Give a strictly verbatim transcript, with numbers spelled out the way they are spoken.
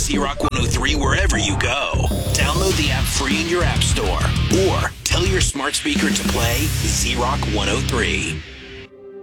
Z-Rock one oh three wherever you go. Download the app free in your app store or tell your smart speaker to play Z-Rock one oh three.